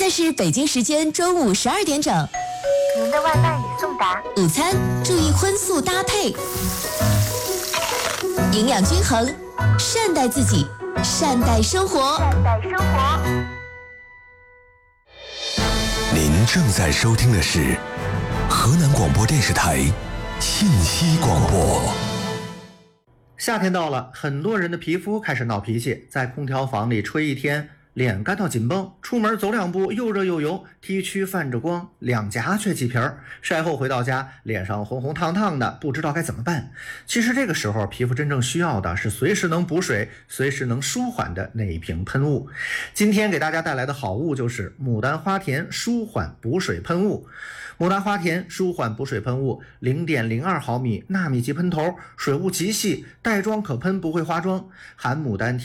在是北京时间中午12点整。 您的外卖已送达。 午餐注意荤素搭配，营养均衡，善待自己，善待生活。 善待生活。 您正在收听的是河南广播电视台信息广播。 夏天到了，很多人的皮肤开始闹脾气，在空调房里吹一天，脸干到紧绷，出门走两步又热又油，T 区泛着光，两颊却起皮儿，晒后回到家脸上红红烫烫的，不知道该怎么办。其实这个时候皮肤真正需要的是随时能补水，随时能舒缓的那一瓶喷雾。今天给大家带来的好物就是牡丹花田舒缓补水喷雾。牡丹花田舒缓补水喷雾 0.02 毫米纳米级喷头，水雾极细，带妆可喷不会花妆，含牡丹